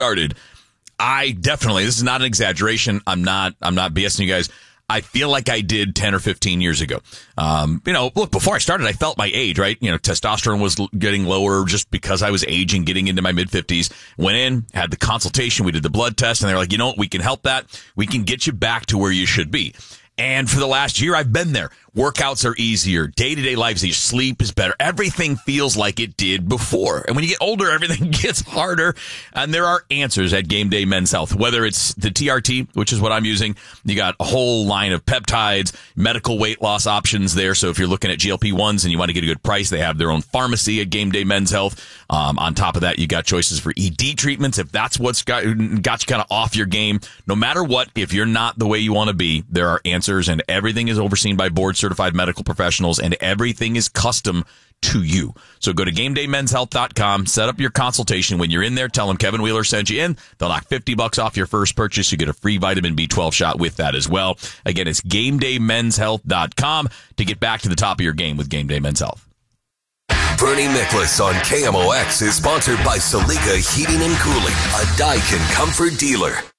started, I definitely, this is not an exaggeration. I'm not BSing you guys. I feel like I did 10 or 15 years ago. Look, before I started, I felt my age, right? Testosterone was getting lower just because I was aging, getting into my mid-50s. Went in, had the consultation, we did the blood test, and they're like, we can help that. We can get you back to where you should be. And for the last year, I've been there. Workouts are easier. Day-to-day life is easier. Sleep is better. Everything feels like it did before. And when you get older, everything gets harder. And there are answers at Game Day Men's Health. Whether it's the TRT, which is what I'm using, you got a whole line of peptides, medical weight loss options there. So if you're looking at GLP-1s and you want to get a good price, they have their own pharmacy at Game Day Men's Health. On top of that, you got choices for ED treatments. If that's what's got you kind of off your game, no matter what, if you're not the way you want to be, there are answers, and everything is overseen by board-certified medical professionals, and everything is custom to you. So go to GameDayMen'sHealth.com, set up your consultation. When you're in there, tell them Kevin Wheeler sent you in. They'll knock $50 off your first purchase. You get a free vitamin B12 shot with that as well. Again, it's GameDayMen'sHealth.com to get back to the top of your game with Game Day Men's Health. Bernie Nicholas on KMOX is sponsored by Saliga Heating and Cooling, a Daikin comfort dealer.